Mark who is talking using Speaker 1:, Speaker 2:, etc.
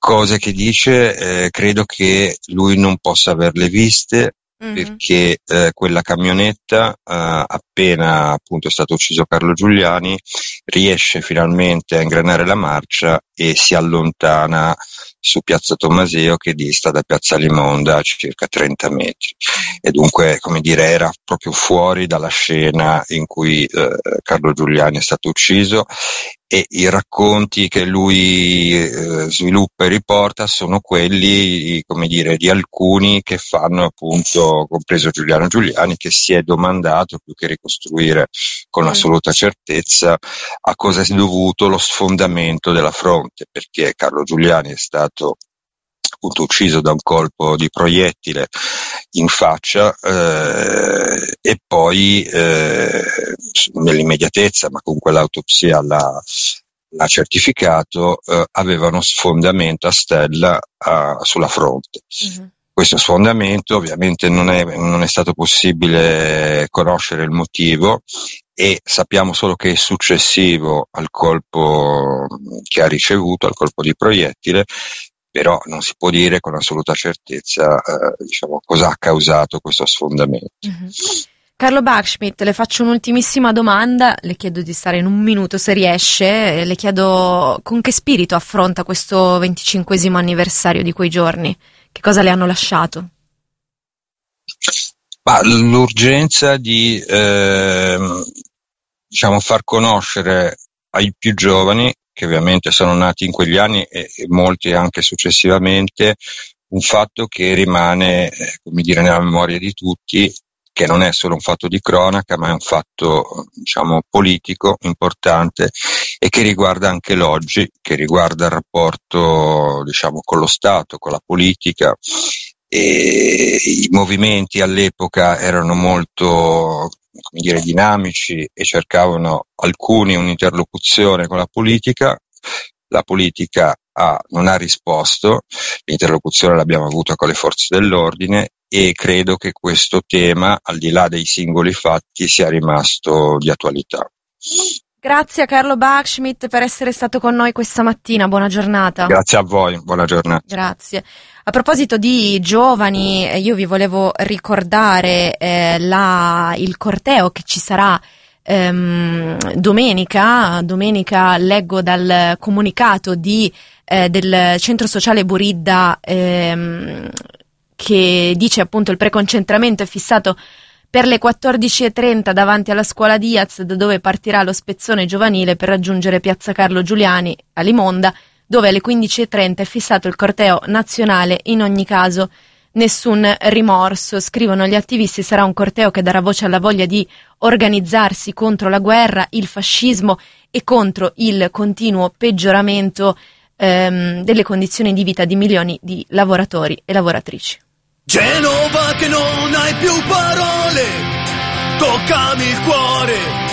Speaker 1: cose che dice credo che lui non possa averle viste, perché quella camionetta, appena appunto è stato ucciso Carlo Giuliani, riesce finalmente a ingranare la marcia e si allontana su Piazza Tommaseo, che dista da Piazza Limonda a circa 30 metri, e dunque, come dire, era proprio fuori dalla scena in cui Carlo Giuliani è stato ucciso, e i racconti che lui sviluppa e riporta sono quelli, come dire, di alcuni che fanno appunto, compreso Giuliano Giuliani, che si è domandato, più che ricostruire con assoluta certezza, a cosa è dovuto lo sfondamento della fronte, perché Carlo Giuliani è stato appunto ucciso da un colpo di proiettile in faccia, e poi nell'immediatezza, ma comunque l'autopsia l'ha certificato, aveva uno sfondamento a stella sulla fronte. Questo sfondamento ovviamente non è stato possibile conoscere il motivo, e sappiamo solo che è successivo al colpo che ha ricevuto, al colpo di proiettile, però non si può dire con assoluta certezza cosa ha causato questo sfondamento.
Speaker 2: Carlo Bachschmidt, le faccio un'ultimissima domanda, le chiedo di stare in un minuto se riesce, le chiedo con che spirito affronta questo 25° anniversario di quei giorni, che cosa le hanno lasciato?
Speaker 1: L'urgenza di far conoscere ai più giovani, che ovviamente sono nati in quegli anni e molti anche successivamente, un fatto che rimane, nella memoria di tutti, che non è solo un fatto di cronaca, ma è un fatto, politico importante, e che riguarda anche l'oggi, che riguarda il rapporto, con lo Stato, con la politica. E i movimenti all'epoca erano molto, dinamici, e cercavano alcuni un'interlocuzione con la politica. La politica non ha risposto, l'interlocuzione l'abbiamo avuta con le forze dell'ordine, e credo che questo tema, al di là dei singoli fatti, sia rimasto di attualità.
Speaker 2: Grazie a Carlo Bachschmidt per essere stato con noi questa mattina, buona giornata.
Speaker 1: Grazie a voi, buona giornata.
Speaker 2: Grazie. A proposito di giovani, io vi volevo ricordare il corteo che ci sarà domenica. Leggo dal comunicato del centro sociale Buridda, che dice appunto il preconcentramento è fissato per le 14:30 davanti alla scuola Diaz, da dove partirà lo spezzone giovanile per raggiungere Piazza Carlo Giuliani a Limonda, dove alle 15:30 è fissato il corteo nazionale. In ogni caso nessun rimorso, scrivono gli attivisti, sarà un corteo che darà voce alla voglia di organizzarsi contro la guerra, il fascismo e contro il continuo peggioramento delle condizioni di vita di milioni di lavoratori e lavoratrici.
Speaker 3: Genova, che non hai più parole, toccami il cuore.